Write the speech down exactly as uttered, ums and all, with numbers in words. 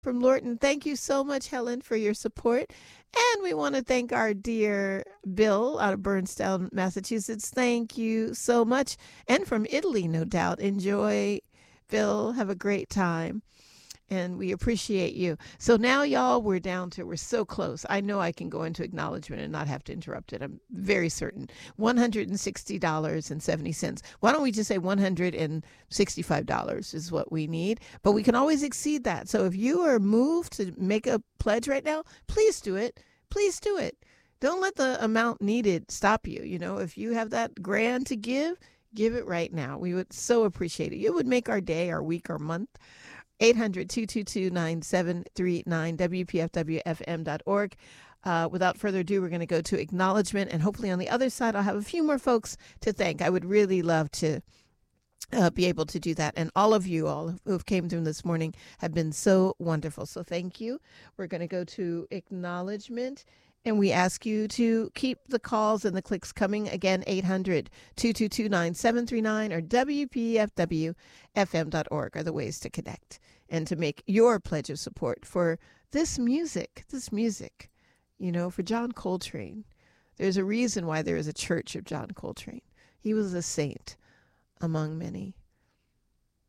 from Lorton. Thank you so much, Helen, for your support. And we want to thank our dear Bill out of Burnstown, Massachusetts. Thank you so much. And from Italy, no doubt. Enjoy, Bill. Have a great time. And we appreciate you. So now, y'all, we're down to, we're so close. I know I can go into acknowledgement and not have to interrupt it. I'm very certain. one hundred sixty dollars and seventy cents. Why don't we just say one hundred sixty-five dollars is what we need? But we can always exceed that. So if you are moved to make a pledge right now, please do it. Please do it. Don't let the amount needed stop you. You know, if you have that grand to give, give it right now. We would so appreciate it. It would make our day, our week, our month. eight hundred, two two two, nine seven three nine, W P F W F M dot org. Uh, without further ado, we're going to go to acknowledgement, and hopefully on the other side, I'll have a few more folks to thank. I would really love to uh, be able to do that. And all of you all who have came through this morning have been so wonderful. So thank you. We're going to go to acknowledgement. And we ask you to keep the calls and the clicks coming. Again, eight hundred, two two two, nine seven three nine or W P F W F M dot org are the ways to connect and to make your pledge of support for this music, this music, you know, for John Coltrane. There's a reason why there is a church of John Coltrane. He was a saint among many.